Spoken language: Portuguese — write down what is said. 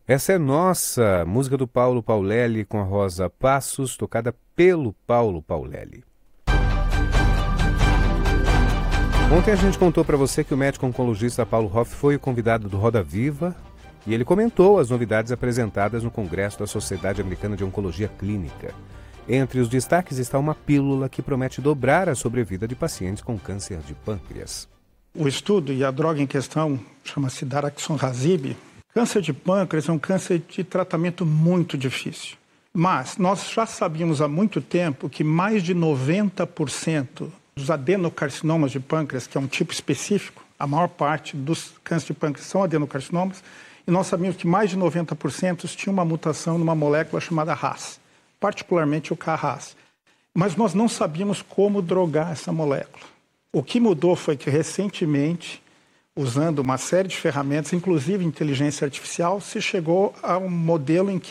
Essa é nossa música do Paulo Paulelli com a Rosa Passos, tocada pelo Paulo Paulelli. Ontem a gente contou para você que o médico oncologista Paulo Hoff foi o convidado do Roda Viva e ele comentou as novidades apresentadas no Congresso da Sociedade Americana de Oncologia Clínica. Entre os destaques está uma pílula que promete dobrar a sobrevida de pacientes com câncer de pâncreas. O estudo e a droga em questão chama-se daraxonrasib. Câncer de pâncreas é um câncer de tratamento muito difícil. Mas nós já sabíamos há muito tempo que mais de 90% dos adenocarcinomas de pâncreas, que é um tipo específico, a maior parte dos cânceres de pâncreas são adenocarcinomas, e nós sabíamos que mais de 90% tinham uma mutação numa molécula chamada RAS, particularmente o KRAS. Mas nós não sabíamos como drogar essa molécula. O que mudou foi que recentemente, usando uma série de ferramentas, inclusive inteligência artificial, se chegou a um modelo em que